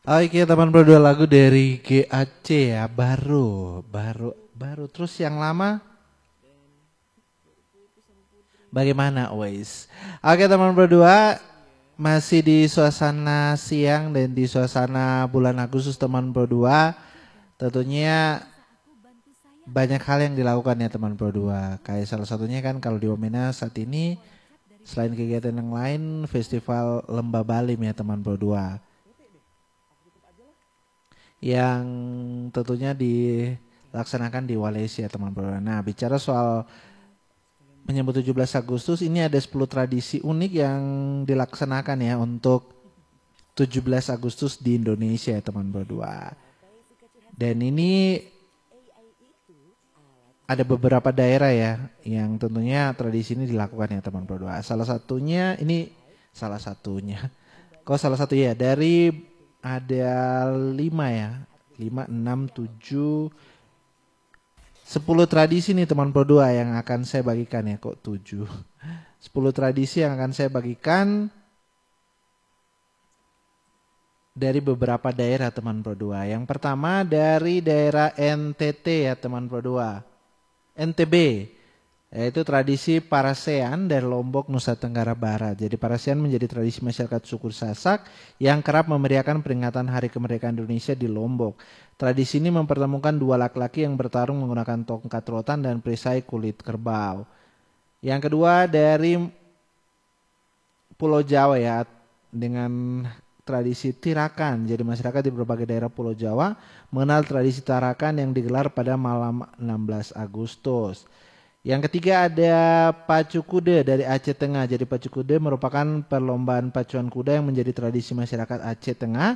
Oke teman berdua, lagu dari GAC ya, baru. Terus yang lama bagaimana Wais? Oke teman berdua, masih di suasana siang dan di suasana bulan Agustus teman berdua. Tentunya banyak hal yang dilakukan ya teman berdua. Kayak salah satunya kan kalau di Wamena saat ini, selain kegiatan yang lain, festival Lembah Balim ya teman berdua, yang tentunya dilaksanakan di Malaysia teman berdua. Nah, bicara soal menyambut 17 Agustus, ini ada 10 tradisi unik yang dilaksanakan ya untuk 17 Agustus di Indonesia ya teman berdua. Dan ini ada beberapa daerah ya yang tentunya tradisi ini dilakukan ya teman berdua. Salah satunya. Kok salah satu ya, dari ada 5 ya. 5, 6, 7, 10 tradisi nih teman berdua yang akan saya bagikan ya, kok 7. 10 tradisi yang akan saya bagikan dari beberapa daerah teman berdua. Yang pertama dari daerah NTT ya teman berdua. NTB, yaitu tradisi Parasean dari Lombok, Nusa Tenggara Barat. Jadi Parasean menjadi tradisi masyarakat suku Sasak yang kerap memeriahkan peringatan Hari Kemerdekaan Indonesia di Lombok. Tradisi ini mempertemukan dua laki-laki yang bertarung menggunakan tongkat rotan dan perisai kulit kerbau. Yang kedua dari Pulau Jawa ya, dengan tradisi tirakan. Jadi masyarakat di berbagai daerah Pulau Jawa mengenal tradisi tirakan yang digelar pada malam 16 Agustus. Yang ketiga ada Pacu Kuda dari Aceh Tengah. Jadi Pacu Kuda merupakan perlombaan pacuan kuda yang menjadi tradisi masyarakat Aceh Tengah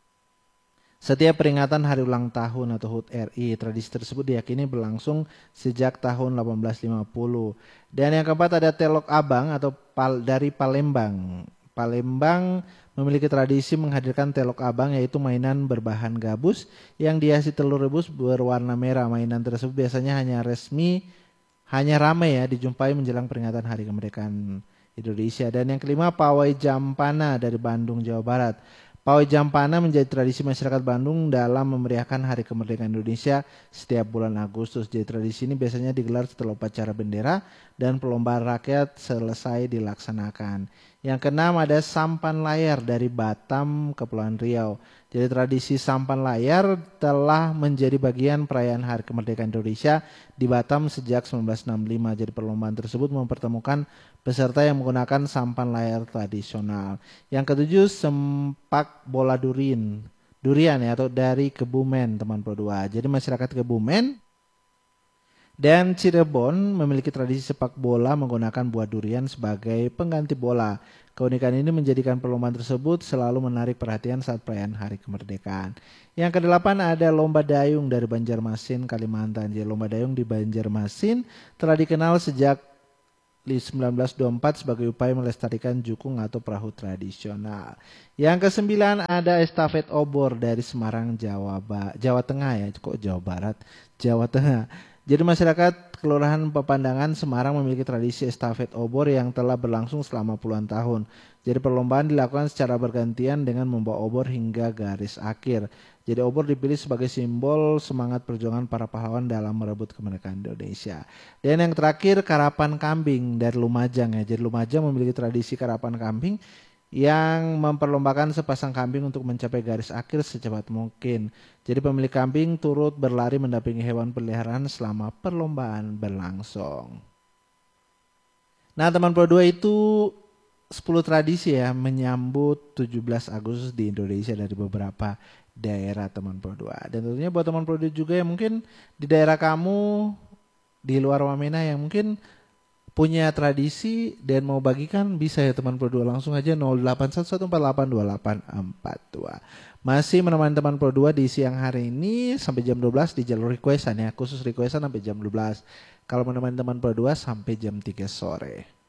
setiap peringatan hari ulang tahun atau HUT RI. Tradisi tersebut diyakini berlangsung sejak tahun 1850. Dan yang keempat ada Telok Abang atau dari Palembang. Palembang memiliki tradisi menghadirkan telok abang, yaitu mainan berbahan gabus yang dihiasi telur rebus berwarna merah. Mainan tersebut biasanya hanya ramai ya dijumpai menjelang peringatan Hari Kemerdekaan Indonesia. Dan yang kelima Pawai Jampana dari Bandung, Jawa Barat. Pawai Jampana menjadi tradisi masyarakat Bandung dalam memeriahkan Hari Kemerdekaan Indonesia setiap bulan Agustus. Jadi tradisi ini biasanya digelar setelah upacara bendera dan perlombaan rakyat selesai dilaksanakan. Yang keenam ada Sampan Layar dari Batam, Kepulauan Riau. Jadi tradisi Sampan Layar telah menjadi bagian perayaan Hari Kemerdekaan Indonesia di Batam sejak 1965. Jadi perlombaan tersebut mempertemukan peserta yang menggunakan sampan layar tradisional. Yang ketujuh Sempak Bola Durian ya, atau dari Kebumen teman berdua. Jadi masyarakat Kebumen dan Cirebon memiliki tradisi sepak bola menggunakan buah durian sebagai pengganti bola. Keunikan ini menjadikan perlombaan tersebut selalu menarik perhatian saat perayaan Hari Kemerdekaan. Yang kedelapan ada Lomba Dayung dari Banjarmasin, Kalimantan. Jadi Lomba Dayung di Banjarmasin telah dikenal sejak 1924 sebagai upaya melestarikan jukung atau perahu tradisional. Yang kesembilan ada Estafet Obor dari Semarang, Jawa Tengah ya, kok Jawa Barat, Jawa Tengah. Jadi masyarakat Kelurahan Pepandangan Semarang memiliki tradisi estafet obor yang telah berlangsung selama puluhan tahun. Jadi perlombaan dilakukan secara bergantian dengan membawa obor hingga garis akhir. Jadi obor dipilih sebagai simbol semangat perjuangan para pahlawan dalam merebut kemerdekaan Indonesia. Dan yang terakhir Karapan Kambing dari Lumajang ya. Jadi Lumajang memiliki tradisi karapan kambing yang memperlombakan sepasang kambing untuk mencapai garis akhir secepat mungkin. Jadi pemilik kambing turut berlari mendampingi hewan peliharaan selama perlombaan berlangsung. Nah teman Pro 2 itu 10 tradisi ya menyambut 17 Agustus di Indonesia dari beberapa daerah teman Pro 2. Dan tentunya buat teman Pro 2 juga yang mungkin di daerah kamu di luar Wamena yang mungkin punya tradisi dan mau bagikan, bisa ya teman Pro 2, langsung aja 0811482842. Masih menemani teman Pro 2 di siang hari ini sampai jam 12 di jalur requestan ya, khusus requestan sampai jam 12. Kalau menemani teman Pro 2 sampai jam 3 sore.